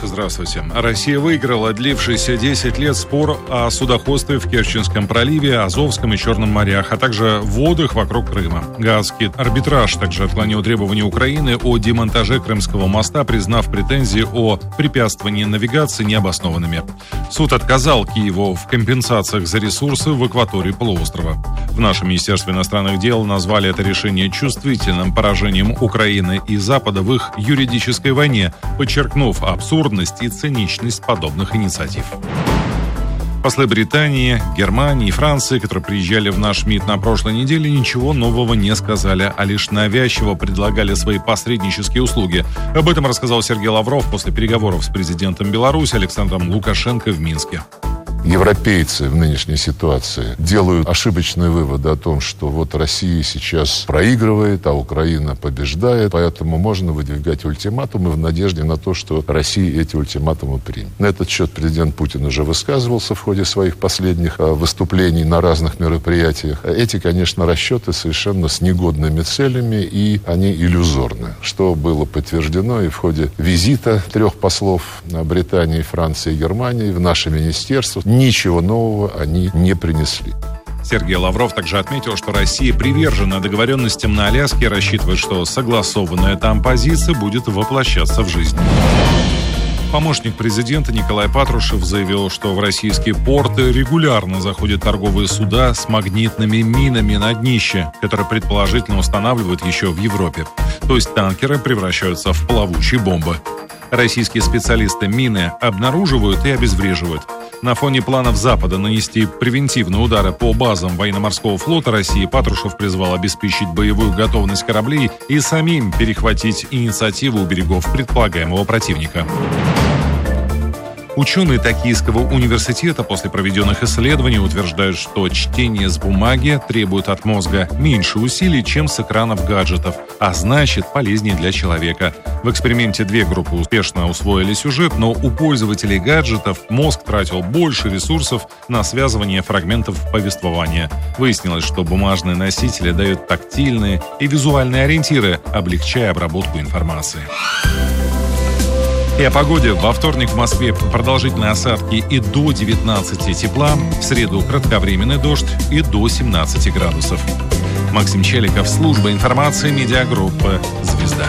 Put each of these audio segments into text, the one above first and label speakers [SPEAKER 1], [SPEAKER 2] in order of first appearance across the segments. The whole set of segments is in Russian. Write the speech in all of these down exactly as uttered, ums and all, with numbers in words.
[SPEAKER 1] здравствуйте. Россия выиграла длившийся десять лет спор о судоходстве в Керченском проливе, Азовском и Черном морях, а также водах вокруг Крыма. Гаагский арбитраж также отклонил требования Украины о демонтаже Крымского моста, признав претензии о препятствовании навигации необоснованными. Суд отказал Киеву в компенсациях за ресурсы в акватории полуострова. В нашем Министерстве иностранных дел назвали это решение чувствительным поражением Украины и Запада в их юридической войне, подчеркнув абсурдность и циничность подобных инициатив. Послы Британии, Германии и Франции, которые приезжали в наш МИД на прошлой неделе, ничего нового не сказали, а лишь навязчиво предлагали свои посреднические услуги. Об этом рассказал Сергей Лавров после переговоров с президентом Беларуси Александром Лукашенко в Минске.
[SPEAKER 2] Европейцы в нынешней ситуации делают ошибочные выводы о том, что вот Россия сейчас проигрывает, а Украина побеждает, поэтому можно выдвигать ультиматумы в надежде на то, что Россия эти ультиматумы примет. На этот счет президент Путин уже высказывался в ходе своих последних выступлений на разных мероприятиях. Эти, конечно, расчеты совершенно с негодными целями, и они иллюзорны, что было подтверждено и в ходе визита трех послов Британии, Франции и Германии в наше министерство. Ничего нового они не принесли.
[SPEAKER 1] Сергей Лавров также отметил, что Россия привержена договоренностям на Аляске и рассчитывает, что согласованная там позиция будет воплощаться в жизнь. Помощник президента Николай Патрушев заявил, что в российские порты регулярно заходят торговые суда с магнитными минами на днище, которые предположительно устанавливают еще в Европе. То есть танкеры превращаются в плавучие бомбы. Российские специалисты мины обнаруживают и обезвреживают. На фоне планов Запада нанести превентивные удары по базам военно-морского флота России Патрушев призвал обеспечить боевую готовность кораблей и самим перехватить инициативу у берегов предполагаемого противника. Ученые Токийского университета после проведенных исследований утверждают, что чтение с бумаги требует от мозга меньше усилий, чем с экранов гаджетов, а значит полезнее для человека. В эксперименте две группы успешно усвоили сюжет, но у пользователей гаджетов мозг тратил больше ресурсов на связывание фрагментов повествования. Выяснилось, что бумажные носители дают тактильные и визуальные ориентиры, облегчая обработку информации. И о погоде. Во вторник в Москве продолжительные осадки и до девятнадцати тепла. В среду кратковременный дождь и до семнадцати градусов. Максим Челиков, служба информации медиагруппы «Звезда».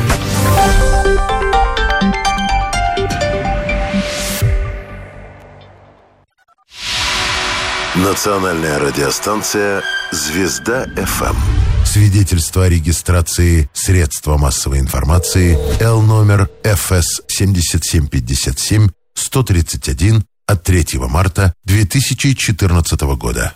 [SPEAKER 3] Национальная радиостанция «Звезда-ФМ».
[SPEAKER 4] Свидетельство о регистрации средства массовой информации Л номер Ф С семь семь пять семь сто тридцать один от третьего марта две тысячи четырнадцатого года.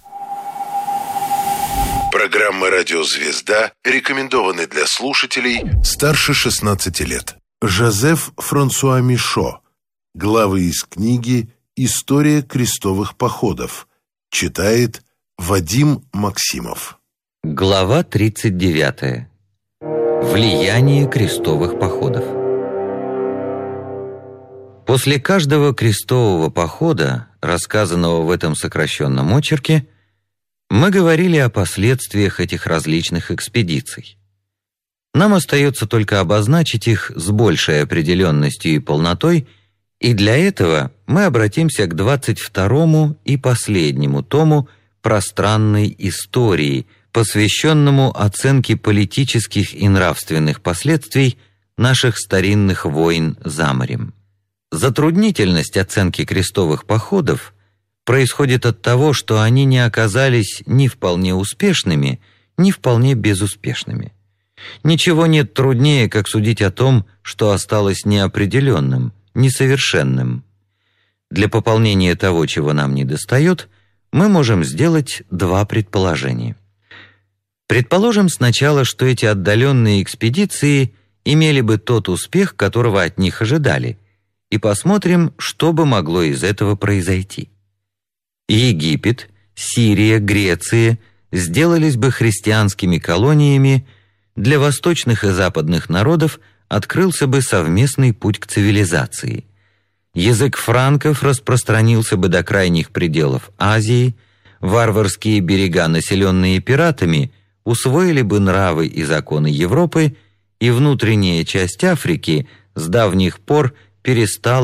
[SPEAKER 3] Программа «Радио Звезда» рекомендованы для слушателей
[SPEAKER 4] старше шестнадцати лет. Жозеф Франсуа Мишо. Главы из книги «История крестовых походов». Читает Вадим Максимов.
[SPEAKER 5] Глава тридцать девятая. Влияние крестовых походов. После каждого крестового похода, рассказанного в этом сокращенном очерке, мы говорили о последствиях этих различных экспедиций. Нам остается только обозначить их с большей определенностью и полнотой, и для этого мы обратимся к двадцать второму и последнему тому пространной истории, посвященному оценке политических и нравственных последствий наших старинных войн за морем. Затруднительность оценки крестовых походов происходит от того, что они не оказались ни вполне успешными, ни вполне безуспешными. Ничего нет труднее, как судить о том, что осталось неопределенным, несовершенным. Для пополнения того, чего нам недостает, мы можем сделать два предположения. Предположим сначала, что эти отдаленные экспедиции имели бы тот успех, которого от них ожидали, и посмотрим, что бы могло из этого произойти. Египет, Сирия, Греция сделались бы христианскими колониями, для восточных и западных народов открылся бы совместный путь к цивилизации. Язык франков распространился бы до крайних пределов Азии, варварские берега, населенные пиратами, усвоили бы нравы и законы Европы, и внутренняя часть Африки с давних пор перестала